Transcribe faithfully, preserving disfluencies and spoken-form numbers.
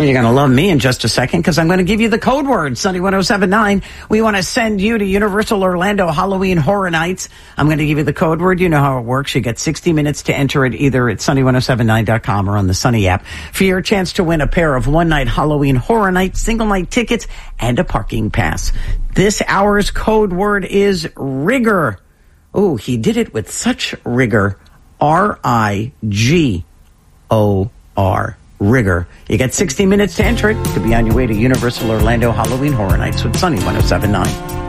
Well, you're going to love me in just a second because I'm going to give you the code word, Sunny one oh seven point nine. We want to send you to Universal Orlando Halloween Horror Nights. I'm going to give you the code word. You know how it works. You get sixty minutes to enter it either at sunny one oh seven nine dot com or on the Sunny app for your chance to win a pair of one-night Halloween Horror Night single night tickets and a parking pass. This hour's code word is rigor. Oh, he did it with such rigor. R I G O R. Rigor. You get sixty minutes to enter it to be on your way to Universal Orlando Halloween Horror Nights with Sunny one oh seven point nine.